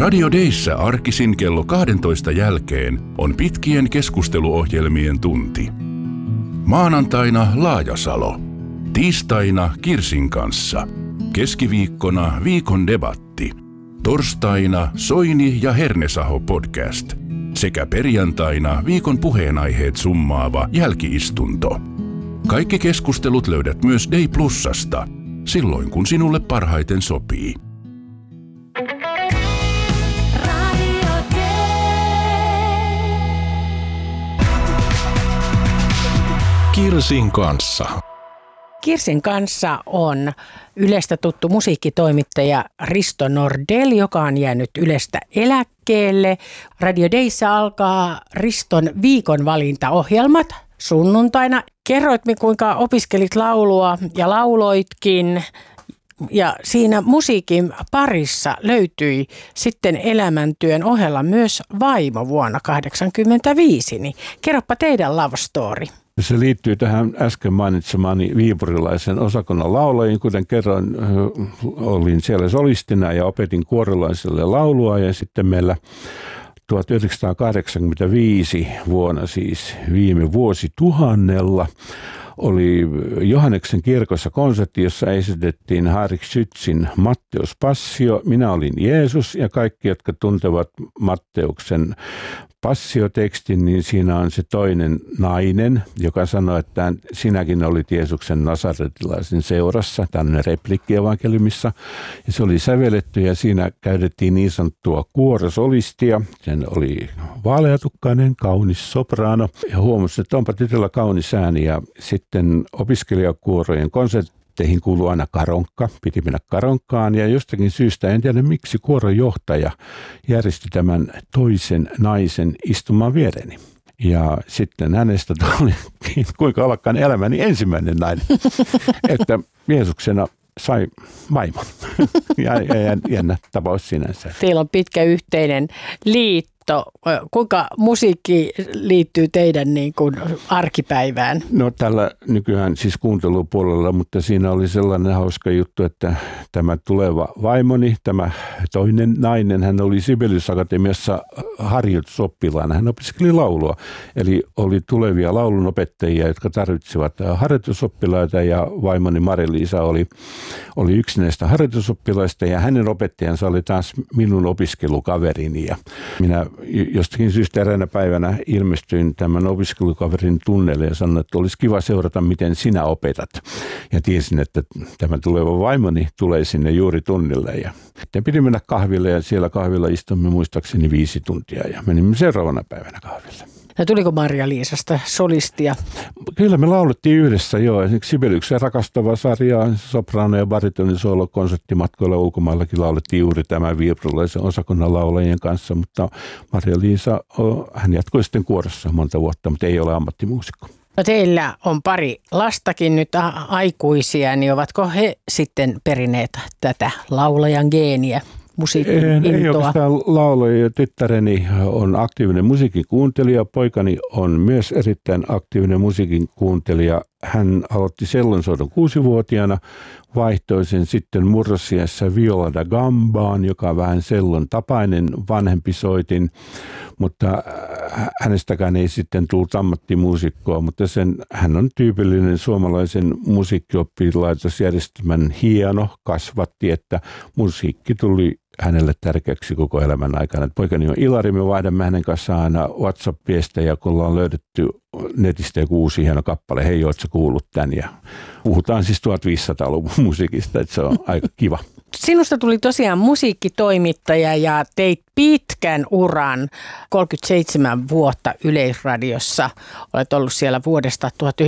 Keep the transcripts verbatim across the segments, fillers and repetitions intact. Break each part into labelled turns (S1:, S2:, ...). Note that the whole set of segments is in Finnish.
S1: Radio Dayssä arkisin kello kaksitoista jälkeen on pitkien keskusteluohjelmien tunti. Maanantaina Laajasalo. Tiistaina Kirsin kanssa. Keskiviikkona viikon debatti. Torstaina Soini ja Hernesaho podcast. Sekä perjantaina viikon puheenaiheet summaava jälkiistunto. Kaikki keskustelut löydät myös Day Plusasta, silloin kun sinulle parhaiten sopii. Kirsin kanssa.
S2: Kirsin kanssa on Ylestä tuttu musiikkitoimittaja Risto Nordell, joka on jäänyt Ylestä eläkkeelle. Radio Dayssä alkaa Riston viikon valintaohjelmat sunnuntaina. Kerroit, kuinka opiskelit laulua ja lauloitkin. Ja siinä musiikin parissa löytyi sitten elämäntyön ohella myös vaimo vuonna tuhatyhdeksänsataakahdeksankymmentäviisi. Niin kerropa teidän love story.
S3: Se liittyy tähän äsken mainitsemaani viipurilaisen osakunnan laulajiin. Kuten kerroin, olin siellä solistina ja opetin kuorilaiselle laulua ja sitten meillä tuhatyhdeksänsataakahdeksankymmentäviisi vuonna, siis viime vuosituhannella, oli Johanneksen kirkossa konsertti, jossa esitettiin Henrik Schützin Matteus Passio. Minä olin Jeesus ja kaikki, jotka tuntevat Matteuksen passiotekstin, niin siinä on se toinen nainen, joka sanoi, että sinäkin olit Jeesuksen nasaretilaisen seurassa, tämmöinen replikki evankeliumissa. Ja se oli sävelletty ja siinä käytettiin niin sanottua kuorosolistia. Sen oli vaaleatukkainen, kaunis sopraano. Ja huomasin, että onpa tytöllä kaunis ääni. Ja sitten opiskelijakuorojen konsertteihin kuului aina karonkka, piti mennä karonkkaan. Ja jostakin syystä, en tiedä miksi, kuorojohtaja järjesti tämän toisen naisen istumaan viereni. Ja sitten hänestä tuli kuinka ollakaan elämäni ensimmäinen nainen, että Jeesuksena sai vaimon. Ja, ja, ja jännä tapaus sinänsä.
S2: Teillä on pitkä yhteinen liitto. Kuinka musiikki liittyy teidän niin kuin arkipäivään?
S3: No tällä nykyään siis kuuntelupuolella, mutta siinä oli sellainen hauska juttu, että tämä tuleva vaimoni, tämä toinen nainen, hän oli Sibelius Akatemiassa harjoitusoppilaana. Hän opiskeli laulua, eli oli tulevia laulunopettajia, jotka tarvitsivat harjoitusoppilaita ja vaimoni Mari-Liisa oli, oli yksi näistä harjoitusoppilaista ja hänen opettajansa oli taas minun opiskelukaverini ja minä jostakin syystä eräänä päivänä ilmestyin tämän opiskelukaverin tunnelle ja sanoin, että olisi kiva seurata, miten sinä opetat. Ja tiesin, että tämä tuleva vaimoni tulee sinne juuri tunnille. Ja sitten piti mennä kahville ja siellä kahvilla istumme muistaakseni viisi tuntia ja menimme seuraavana päivänä kahville.
S2: No tuliko Marja-Liisasta solistia?
S3: Kyllä me laulettiin yhdessä jo. Esimerkiksi Sibeliuksen rakastava sarja, soprano- ja baritonisoolo konserttimatkoilla ulkomaillakin laulettiin juuri tämän viipurilaisen osakunnan laulajien kanssa. Mutta Marja-Liisa, hän jatkoi sitten kuorossa monta vuotta, mutta ei ole ammattimuusikko.
S2: No teillä on pari lastakin nyt aikuisia, niin ovatko he sitten perineet tätä laulajan geeniä?
S3: Ei, ei oikeastaan laulaja. Tyttäreni on aktiivinen musiikin kuuntelija. Poikani on myös erittäin aktiivinen musiikin kuuntelija. Hän aloitti sellonsoiton kuusivuotiaana, vaihtoi sen sitten murrosiässä viola da gambaan, joka on vähän sellon tapainen vanhempi soitin, mutta hänestäkään ei sitten tullut ammattimuusikkoa, mutta sen, hän on tyypillinen suomalaisen musiikkioppilaitosjärjestelmän hieno, kasvatti, että musiikki tuli hänelle tärkeäksi koko elämän aikana. Poikani on Ilari, me vaihdamme hänen kanssaan aina WhatsApp-viestejä, kun ollaan löydetty netistä joku uusi hieno kappale. Hei, ootko kuullut tämän? Ja puhutaan siis tuhatviisisataaluvun musiikista, että se on aika kiva.
S2: Sinusta tuli tosiaan musiikkitoimittaja ja teit pitkän uran, kolmekymmentäseitsemän vuotta Yleisradiossa. Olet ollut siellä vuodesta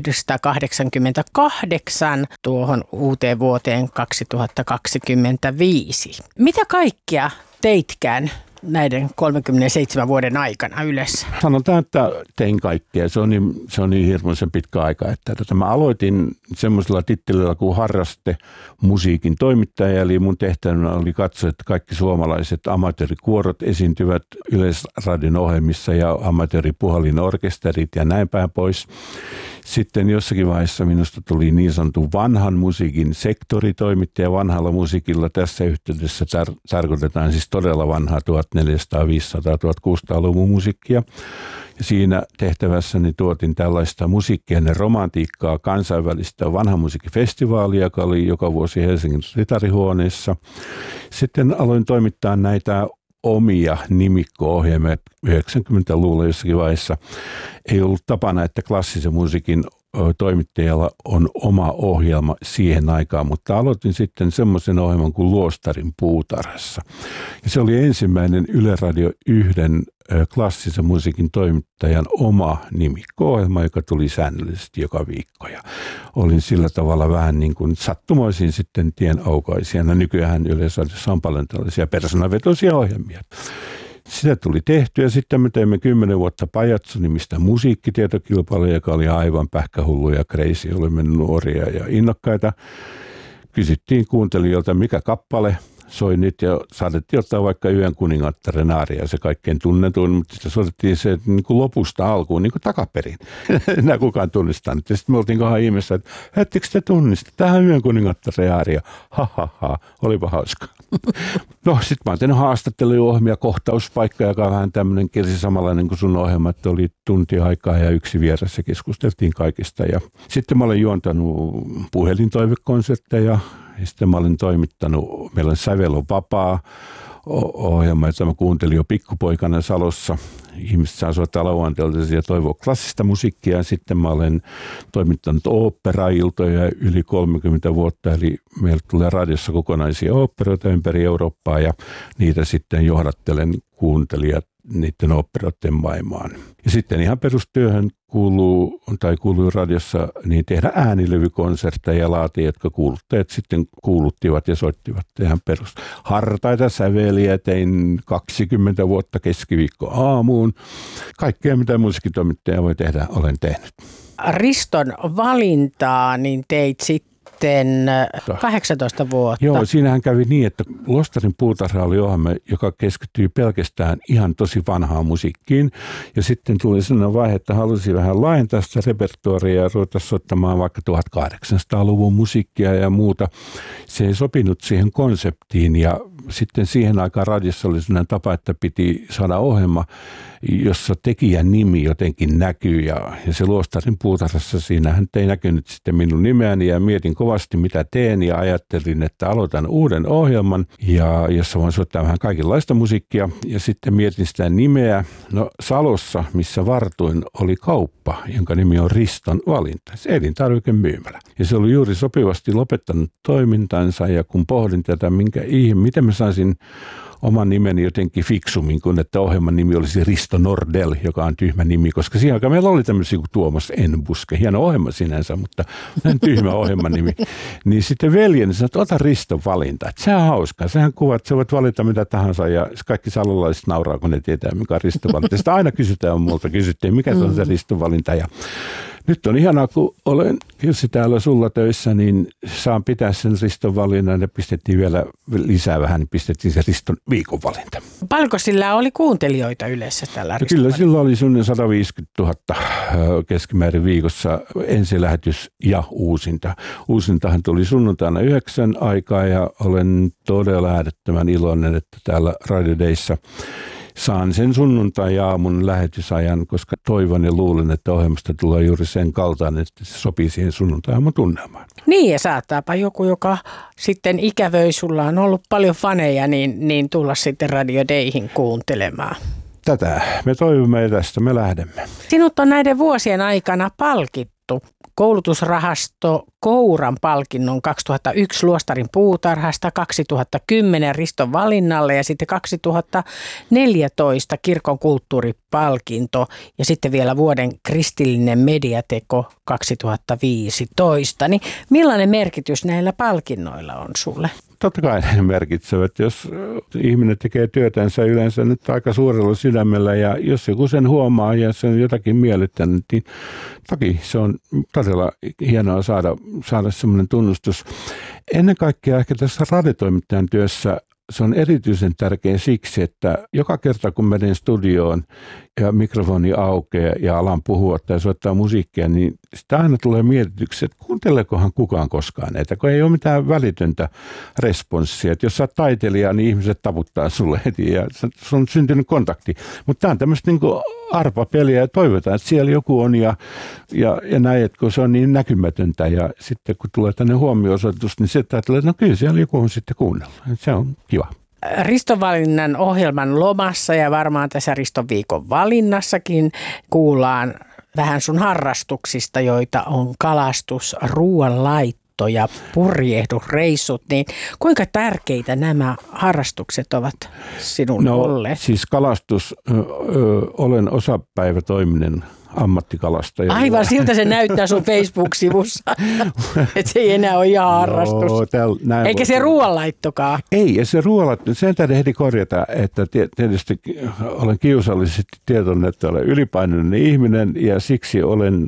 S2: tuhatyhdeksänsataakahdeksankymmentäkahdeksan tuohon uuteen vuoteen kaksituhattakaksikymmentäviisi. Mitä kaikkea teitkään näiden kolmekymmentäseitsemän vuoden aikana Ylessä?
S3: Sanotaan, että tein kaikkea. Se on niin, se on niin hirmuisen pitkä aika. Että tota, mä aloitin semmoisella tittelillä kuin harraste musiikin toimittaja. Eli mun tehtävänä oli katsoa, että kaikki suomalaiset amatöörikuorot esiintyvät Yleisradion ohjelmissa ja amatööripuhalinorkesterit ja näin päin pois. Sitten jossakin vaiheessa minusta tuli niin sanottu vanhan musiikin sektoritoimittaja. Vanhalla musiikilla tässä yhteydessä tar- tarkoitetaan siis todella vanhaa tuhatneljäsataa, viisisataa, tuhatkuusisataaluvun musiikkia. Ja siinä tehtävässäni tuotin tällaista musiikkia ennen romantiikkaa kansainvälistä vanhan musiikkifestivaalia, joka oli joka vuosi Helsingin Ritarihuoneessa. Sitten aloin toimittaa näitä omia nimikko-ohjelmia yhdeksänkymmentäluvulla jossakin vaiheessa. Ei ollut tapana, että klassisen musiikin toimittajalla on oma ohjelma siihen aikaan, mutta aloitin sitten semmoisen ohjelman kuin Luostarin puutarhassa. Ja se oli ensimmäinen Yle Radio yhden klassisen musiikin toimittajan oma nimikko-ohjelma, joka tuli säännöllisesti joka viikko. Ja olin sillä tavalla vähän niin kuin sattumoisin sitten tien aukaisijana. Nykyään Yleisradiossa on paljon tällaisia persoonavetoisia ohjelmia. Sitä tuli tehtyä. Sitten me teimme kymmenen vuotta Pajatso-nimistä musiikkitietokilpailuja, joka oli aivan pähkähullu ja crazy. Olimme nuoria ja innokkaita. Kysyttiin kuuntelijoilta, mikä kappale soi nyt, ja saatettiin ottaa vaikka Yön kuningattaren aaria, se kaikkein tunnetuin, mutta sitä soitettiin se niin kuin lopusta alkuun, niin kuin takaperin. Enää kukaan tunnistanut. Ja sitten me oltiin kohan ihmeessä, että ettekö te tunnista? Tähän on Yön kuningattaren aaria. Ha, ha, ha. Olipa hauska. No sitten mä oon tehnyt haastatteluohjelmia, kohtauspaikka, joka on vähän tämmöinen kirsi samanlainen kuin sun ohjelma, että oli tunti aikaa ja yksi vieras ja keskusteltiin kaikista. Ja sitten mä olen juontanut puhelintoivekonsertteja. Ja sitten mä olin toimittanut, meillä on Sävel on vapaa ohjelma, jota mä kuuntelin jo pikkupoikana Salossa. Ihmiset saa soittaa lauantailta ja toivoa klassista musiikkia. Ja sitten mä olen toimittanut oopperailtoja yli kolmekymmentä vuotta, eli meillä tulee radiossa kokonaisia oopperoita ympäri Eurooppaa ja niitä sitten johdattelen kuuntelijat niiden oopperoiden maailmaan. Ja sitten ihan perustyöhön kuuluu, tai kuului radiossa, niin tehdä äänilevykonsertteja ja laatia, jotka kuuluttajat sitten kuuluttivat ja soittivat ihan perus. Hartaita säveliä tein kaksikymmentä vuotta keskiviikko aamuun. Kaikkea, mitä musiikkitoimittaja voi tehdä, olen tehnyt.
S2: Riston valintaa niin teit sitten kahdeksantoista vuotta.
S3: Joo, siinähän kävi niin, että Luostarin puutarha oli ohjelma, joka keskittyi pelkästään ihan tosi vanhaan musiikkiin. Ja sitten tuli sellainen vaihe, että halusin vähän laajentaa sitä repertuaria ja ruveta soittamaan vaikka tuhatkahdeksansataaluvun musiikkia ja muuta. Se ei sopinut siihen konseptiin, ja sitten siihen aikaan radiossa oli sellainen tapa, että piti saada ohjelma, jossa tekijän nimi jotenkin näkyy, ja, ja se Luostarin puutarhassa siinähän ei näkynyt sitten minun nimeäni, ja mietin kovasti mitä teen, ja ajattelin, että aloitan uuden ohjelman, ja jossa voin soittaa vähän kaikenlaista musiikkia, ja sitten mietin sitä nimeä. No Salossa, missä vartuin, oli kauppa, jonka nimi on Riston valinta, se elintarvikemyymälä. Ja se oli juuri sopivasti lopettanut toimintansa, ja kun pohdin tätä, minkä ihme, miten mä saisin oman nimeni jotenkin fiksummin, kun että ohjelman nimi olisi Risto Nordell, joka on tyhmä nimi, koska siihen aikaan meillä oli tämmöisiä kuin Tuomas Enbuske, hieno ohjelma sinänsä, mutta tyhmä ohjelman nimi. Niin sitten veljeni sanoi, että ota Riston valinta, että sehän on hauskaa, sehän kuvat, että sä voit valita mitä tahansa, ja kaikki salolaiset nauraa, kun ne tietää, mikä on Riston valinta. Sitä aina kysytään multa, kysyttiin, mikä se on se Riston valinta, ja nyt on ihanaa, kun olen Kirsi täällä sulla töissä, niin saan pitää sen Riston valinnan ja pistettiin vielä lisää vähän, niin pistettiin se Riston viikon valinta.
S2: Paljonko sillä oli kuuntelijoita yleensä tällä Riston
S3: Kyllä sillä oli suunnilleen sata viisikymmentätuhatta keskimäärin viikossa ensilähetys ja uusinta. Uusintahan tuli sunnuntaina yhdeksän aikaa ja olen todella äärettömän iloinen, että täällä Radio Dayssa saan sen sunnuntai-aamun lähetysajan, koska toivon ja luulen, että ohjelmasta tulee juuri sen kaltainen, että se sopii siihen sunnuntai-aamun tunnelmaan.
S2: Niin, ja saattaapa joku, joka sitten ikävöi, sulla on ollut paljon faneja, niin, niin tulla sitten Radio Dayhin kuuntelemaan.
S3: Tätä me toivomme ja tästä me lähdemme.
S2: Sinut on näiden vuosien aikana palkittu. Koulutusrahasto Kouran palkinnon kaksituhattayksi Luostarin puutarhasta, kaksituhattakymmenen Riston valinnalle ja sitten kaksituhattaneljätoista Kirkon kulttuuripalkinto ja sitten vielä vuoden kristillinen mediateko kaksituhattaviisitoista. Niin millainen merkitys näillä palkinnoilla on sulle?
S3: Totta kai ne merkitsevät, jos ihminen tekee työtänsä yleensä nyt aika suurella sydämellä ja jos joku sen huomaa ja se on jotakin miellyttänyt, niin toki se on todella hienoa saada, saada semmoinen tunnustus. Ennen kaikkea ehkä tässä radiotoimittajan työssä se on erityisen tärkeä siksi, että joka kerta kun menen studioon ja mikrofoni aukeaa ja alan puhua tai soittaa musiikkia, niin sitä aina tulee mietityksi, että kuunteleekohan kukaan koskaan näitä, kun ei ole mitään välitöntä responssia. Että jos sä oot taiteilija, niin ihmiset taputtaa sulle heti ja se on syntynyt kontakti. Mutta tämä on tämmöistä niin kuin arpapeliä ja toivotaan, että siellä joku on ja, ja, ja näin, että kun se on niin näkymätöntä ja sitten kun tulee tänne huomio-osoitus, niin sitten ajattelee, että no kyllä siellä joku on sitten kuunnella. Se on kiva.
S2: Riston valinnan ohjelman lomassa ja varmaan tässä Riston viikon valinnassakin kuullaan vähän sun harrastuksista, joita on kalastus, ruoanlaitto ja purjehdusreissut. Niin kuinka tärkeitä nämä harrastukset ovat sinulle
S3: no,
S2: olleet?
S3: Siis kalastus, ö, ö, olen osapäivätoiminen ammattikalastaja.
S2: Aivan siltä se näyttää sun Facebook-sivussa, että se ei enää ole ihan harrastus.
S3: No, täl,
S2: eikä se ruoanlaittokaan.
S3: Ei, ja se ruoanlaitto, sen täytyy heti korjata, että tietysti olen kiusallisesti tietoinen, että olen ylipainoinen ihminen ja siksi olen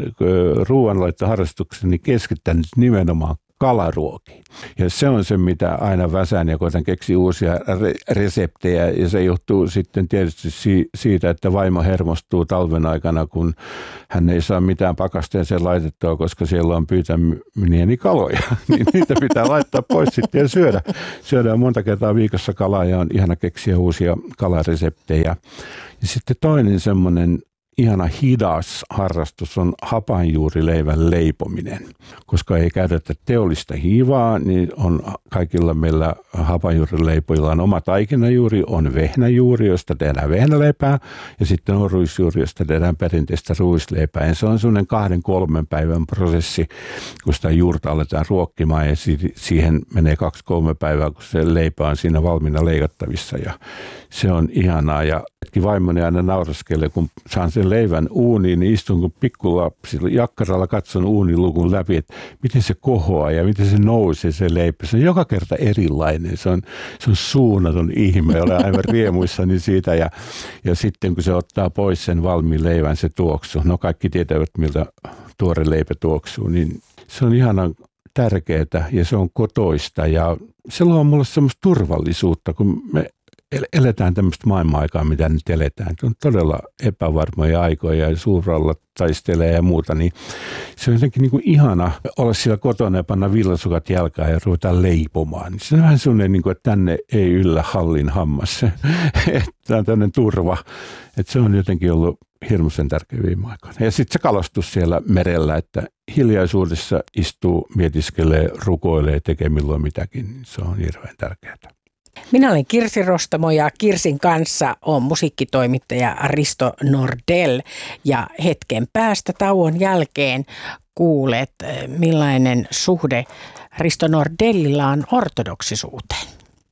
S3: ruoanlaittoharrastukseni keskittänyt nimenomaan kalaruokiin. Ja se on se, mitä aina väsään ja koitan keksiä uusia re- reseptejä. Ja se johtuu sitten tietysti si- siitä, että vaimo hermostuu talven aikana, kun hän ei saa mitään pakasteeseen laitettua, koska siellä on pyytämieni kaloja. Niin niitä pitää laittaa pois sitten ja syödä. Syödään monta kertaa viikossa kalaa ja on ihana keksiä uusia kalareseptejä. Ja sitten toinen semmoinen ihana hidas harrastus on hapanjuurileivän leipominen. Koska ei käytetä teollista hiivaa, niin on kaikilla meillä hapanjuurileipojilla on oma taikinajuuri, on vehnäjuuri, josta tehdään vehnäleipää, ja sitten on ruisjuuri, josta tehdään perinteistä ruisleipää. Ja se on sellainen kahden, kolmen päivän prosessi, kun sitä juurta aletaan ruokkimaan, ja siihen menee kaksi, kolme päivää, kun se leipä on siinä valmiina leikattavissa, ja se on ihanaa. Ja vaimoni aina nauraskelee, kun saan sen leivän uuniin, niin istun kun pikkulapsilla jakkaralla katson uunilukun läpi, että miten se kohoaa ja miten se nousee se leipä. Se on joka kerta erilainen. Se on, se on suunnaton ihme. Olen aivan riemuissani siitä. Ja, ja sitten kun se ottaa pois sen valmiin leivän, se tuoksuu. No kaikki tietävät, miltä tuore leipä tuoksuu. Niin se on ihanan tärkeää ja se on kotoista. Ja se luo mulle semmoista turvallisuutta, kun me eletään tämmöistä maailman-aikaa, mitä nyt eletään. Se on todella epävarmoja aikoja ja suuralla taistelee ja muuta, niin se on jotenkin niin kuin ihana olla siellä kotona ja panna villasukat jalkaan ja ruvetaan leipomaan. Se on vähän sellainen, niin kuin, että tänne ei yllä hallin hammas. Tämä on tämmöinen turva. Että se on jotenkin ollut hirmuisen tärkeä viime aikoina. Ja sitten se kalastus siellä merellä, että hiljaisuudessa istuu, mietiskelee, rukoilee, tekee milloin mitäkin. Se on hirveän tärkeää.
S2: Minä olen Kirsi Rostamo ja Kirsin kanssa on musiikkitoimittaja Risto Nordell ja hetken päästä tauon jälkeen kuulet, millainen suhde Risto Nordellilla on ortodoksisuuteen.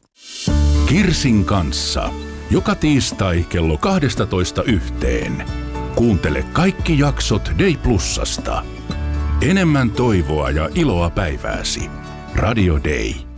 S1: Kirsin kanssa. Joka tiistai kello kaksitoista yhteen. Kuuntele kaikki jaksot Day Plusasta. Enemmän toivoa ja iloa päivääsi. Radio Day.